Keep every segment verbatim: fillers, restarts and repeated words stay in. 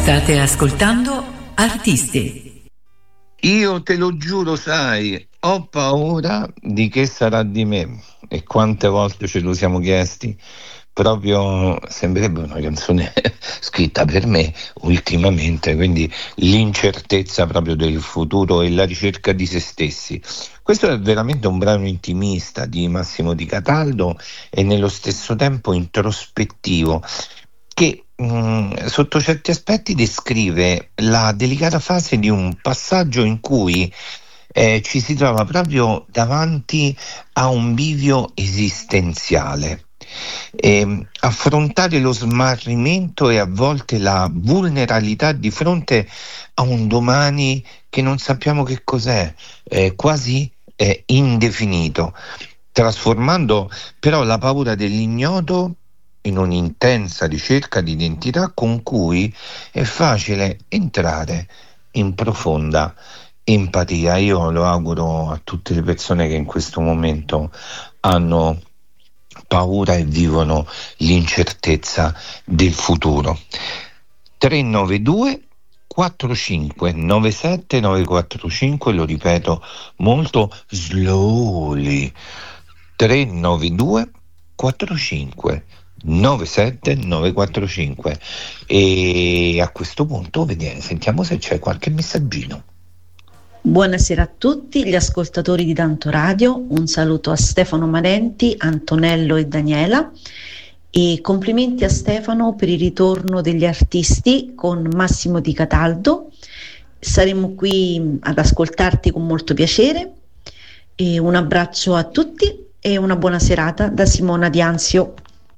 State ascoltando Artisti. Io te lo giuro, sai, ho paura di che sarà di me, e quante volte ce lo siamo chiesti. Proprio sembrerebbe una canzone scritta per me ultimamente, quindi l'incertezza proprio del futuro e la ricerca di se stessi. Questo è veramente un brano intimista di Massimo Di Cataldo e nello stesso tempo introspettivo, che mh, sotto certi aspetti descrive la delicata fase di un passaggio in cui eh, ci si trova proprio davanti a un bivio esistenziale. E affrontare lo smarrimento e a volte la vulnerabilità di fronte a un domani che non sappiamo che cos'è, eh, quasi eh, indefinito, trasformando però la paura dell'ignoto in un'intensa ricerca di identità con cui è facile entrare in profonda empatia. Io lo auguro a tutte le persone che in questo momento hanno paura e vivono l'incertezza del futuro. tre nove due quattro cinque nove sette nove quattro cinque, lo ripeto molto slowly, tre nove due quattro cinque nove sette nove quattro cinque, e a questo punto vediamo, sentiamo se c'è qualche messaggino. Buonasera a tutti gli ascoltatori di Tanto Radio, un saluto a Stefano Manenti, Antonello e Daniela, e complimenti a Stefano per il ritorno degli artisti con Massimo Di Cataldo. Saremo qui ad ascoltarti con molto piacere, e un abbraccio a tutti e una buona serata da Simona Di Anzio.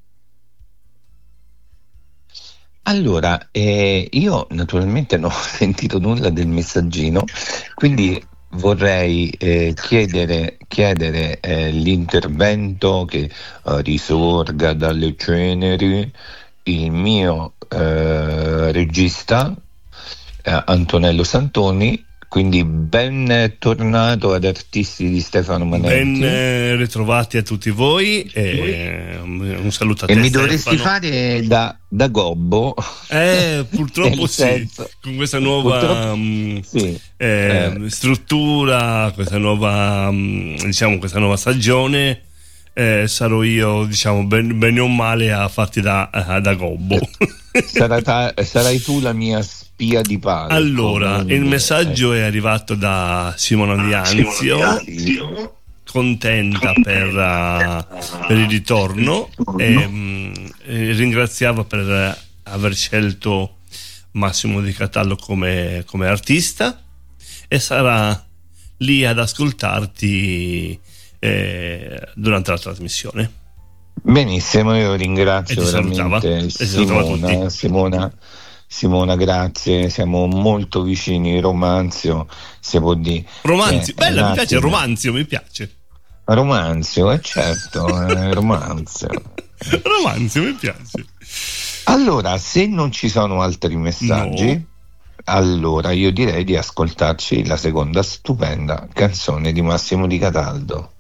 Allora, eh, io naturalmente non ho sentito nulla del messaggino, quindi vorrei eh, chiedere, chiedere eh, l'intervento che eh, risorga dalle ceneri il mio eh, regista eh, Antonello Santoni. Quindi ben tornato ad Artisti di Stefano Manenti. Ben eh, ritrovati a tutti voi, e un saluto a te, e mi Stefano. dovresti fare da, da gobbo. Eh, purtroppo sì, senso, con questa nuova um, sì, eh, eh. struttura, questa nuova um, diciamo questa nuova stagione, eh, sarò io, diciamo, ben, bene o male a farti da, da gobbo. Sarà ta- sarai tu la mia spia di palco. Allora, il messaggio è arrivato da Simona Di Anzio, contenta per, uh, per il ritorno, e um, ringraziava per aver scelto Massimo Di Cataldo come, come artista, e sarà lì ad ascoltarti eh, durante la trasmissione. Benissimo, io ringrazio veramente Simona, Simona, Simona, grazie, siamo molto vicini. Romanzio, si può dire. Romanzio, eh, bella, mi piace, Romanzio, mi piace. Romanzio, è eh, certo, eh, Romanzio. Romanzio, mi piace. Allora, se non ci sono altri messaggi, no, allora io direi di ascoltarci la seconda stupenda canzone di Massimo Di Cataldo.